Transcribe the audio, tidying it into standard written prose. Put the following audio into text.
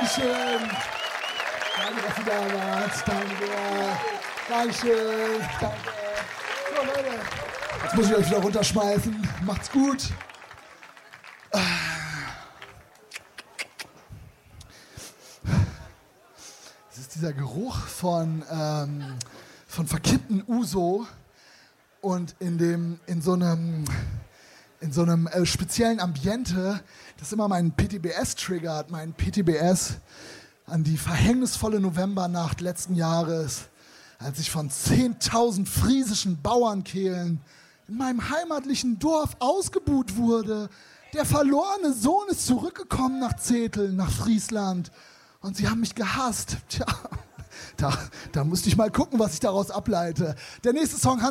Dankeschön. Danke, dass ihr da wart. Danke. Dankeschön. Danke. So, Leute. Jetzt muss ich euch wieder runterschmeißen. Macht's gut. Es ist dieser Geruch von verkippten Uso und in so einem speziellen Ambiente, das immer meinen PTBS triggert, meinen PTBS an die verhängnisvolle Novembernacht letzten Jahres, als ich von 10.000 friesischen Bauernkehlen in meinem heimatlichen Dorf ausgebuht wurde. Der verlorene Sohn ist zurückgekommen nach Zetel, nach Friesland. Und sie haben mich gehasst. Tja, da musste ich mal gucken, was ich daraus ableite. Der nächste Song